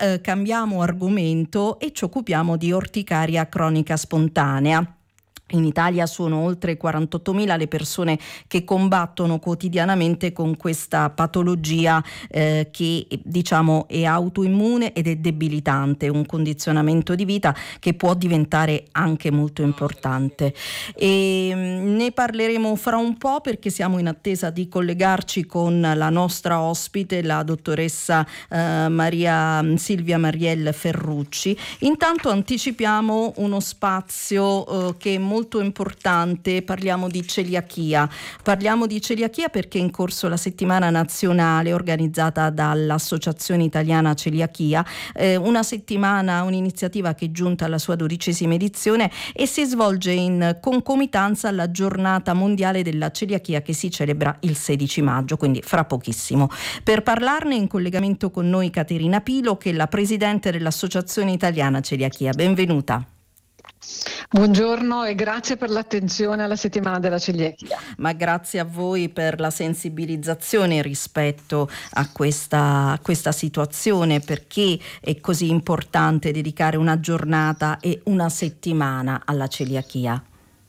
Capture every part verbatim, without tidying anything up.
eh, cambiamo argomento e ci occupiamo di orticaria cronica spontanea. In Italia sono oltre quarantottomila le persone che combattono quotidianamente con questa patologia eh, che diciamo è autoimmune ed è debilitante, un condizionamento di vita che può diventare anche molto importante. E mh, ne parleremo fra un po' perché siamo in attesa di collegarci con la nostra ospite, la dottoressa eh, Maria Silvia Mariel Ferrucci. Intanto anticipiamo uno spazio eh, che è molto molto importante, parliamo di celiachia. Parliamo di celiachia perché è in corso la settimana nazionale organizzata dall'Associazione Italiana Celiachia, eh, una settimana, un'iniziativa che è giunta alla sua dodicesima edizione e si svolge in concomitanza alla giornata mondiale della celiachia che si celebra il sedici maggio, quindi fra pochissimo. Per parlarne in collegamento con noi Caterina Pilo, che è la presidente dell'Associazione Italiana Celiachia. Benvenuta. Buongiorno e grazie per l'attenzione alla settimana della celiachia. Ma grazie a voi per la sensibilizzazione rispetto a questa, a questa situazione, perché è così importante dedicare una giornata e una settimana alla celiachia.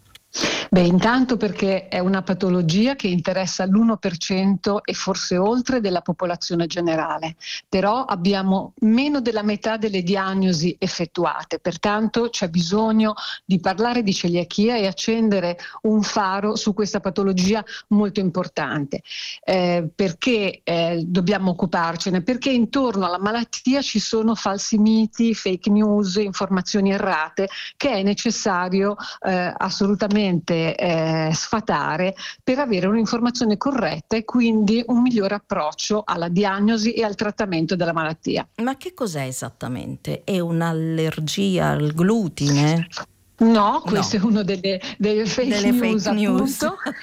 Beh, intanto perché è una patologia che interessa l'uno per cento e forse oltre della popolazione generale, però abbiamo meno della metà delle diagnosi effettuate, pertanto c'è bisogno di parlare di celiachia e accendere un faro su questa patologia molto importante. Eh, perché eh, dobbiamo occuparcene? Perché intorno alla malattia ci sono falsi miti, fake news, informazioni errate che è necessario eh, assolutamente Eh, sfatare per avere un'informazione corretta e quindi un migliore approccio alla diagnosi e al trattamento della malattia. Ma che cos'è esattamente? È un'allergia al glutine? No, questo no. È uno delle, delle fake delle news, fake news.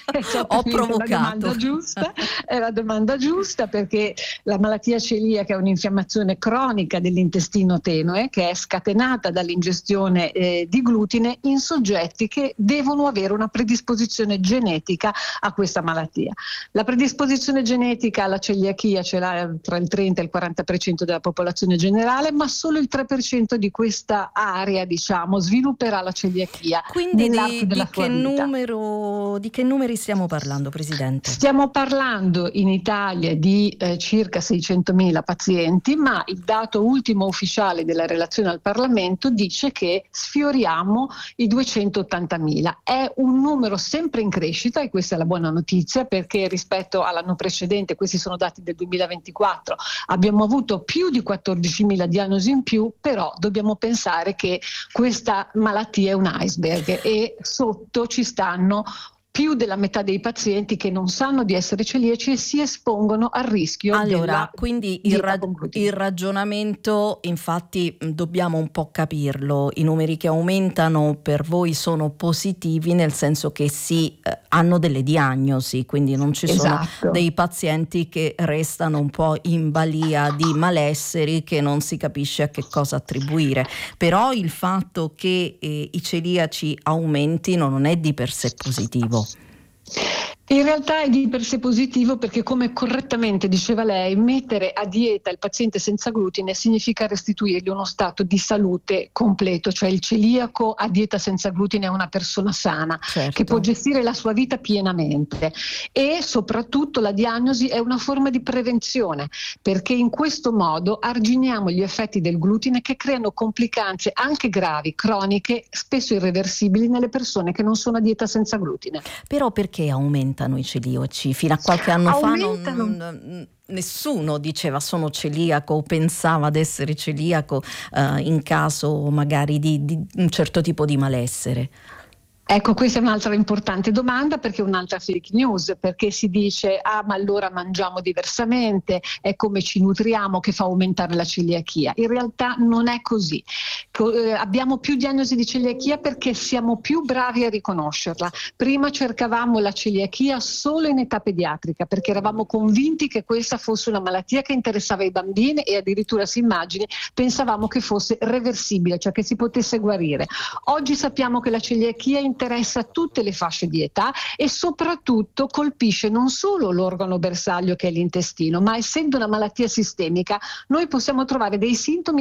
Ho provocato. La domanda giusta, è la domanda giusta perché la malattia celiaca è un'infiammazione cronica dell'intestino tenue che è scatenata dall'ingestione eh, di glutine in soggetti che devono avere una predisposizione genetica a questa malattia. La predisposizione genetica alla celiachia ce l'ha tra il trenta e il quaranta per cento della popolazione generale, ma solo il tre per cento di questa area, diciamo, svilupperà la celiachia. Quindi di, di, che numero, di che numeri stiamo parlando, Presidente? Stiamo parlando in Italia di eh, circa seicentomila pazienti, ma il dato ultimo ufficiale della relazione al Parlamento dice che sfioriamo i duecentottantamila. È un numero sempre in crescita e questa è la buona notizia perché rispetto all'anno precedente, questi sono dati del duemilaventiquattro, abbiamo avuto più di quattordicimila diagnosi in più, però dobbiamo pensare che questa malattia è un iceberg e sotto ci stanno più della metà dei pazienti che non sanno di essere celiaci e si espongono al rischio. Allora, della quindi il, ra- il ragionamento, infatti dobbiamo un po' capirlo, i numeri che aumentano per voi sono positivi nel senso che si eh, hanno delle diagnosi, quindi non ci sono esatto. dei pazienti che restano un po' in balia di malesseri che non si capisce a che cosa attribuire. Però il fatto che eh, i celiaci aumentino non è di per sé positivo. In realtà è di per sé positivo perché, come correttamente diceva lei, mettere a dieta il paziente senza glutine significa restituirgli uno stato di salute completo, cioè il celiaco a dieta senza glutine è una persona sana, certo, che può gestire la sua vita pienamente e soprattutto la diagnosi è una forma di prevenzione perché in questo modo arginiamo gli effetti del glutine che creano complicanze anche gravi, croniche, spesso irreversibili nelle persone che non sono a dieta senza glutine. Però perché aumenta i celiaci? Fino a qualche anno Aumentano. fa non, nessuno diceva sono celiaco o pensava ad essere celiaco eh, in caso magari di, di un certo tipo di malessere. Ecco, questa è un'altra importante domanda perché è un'altra fake news, perché si dice ah ma allora mangiamo diversamente, è come ci nutriamo che fa aumentare la celiachia. In realtà non è così. Eh, abbiamo più diagnosi di celiachia perché siamo più bravi a riconoscerla. Prima cercavamo la celiachia solo in età pediatrica perché eravamo convinti che questa fosse una malattia che interessava i bambini e addirittura si immagini pensavamo che fosse reversibile, cioè che si potesse guarire. Oggi sappiamo che la celiachia interessa tutte le fasce di età e soprattutto colpisce non solo l'organo bersaglio che è l'intestino, ma essendo una malattia sistemica noi possiamo trovare dei sintomi